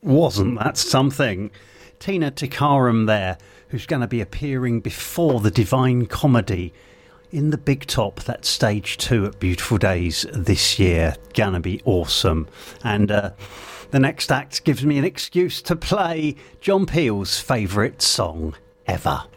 Wasn't that something? Tina Tikaram there, who's going to be appearing before the Divine Comedy in the Big Top, that's stage 2 at Beautiful Days this year. Gonna be awesome. And the next act gives me an excuse to play John Peel's favourite song ever.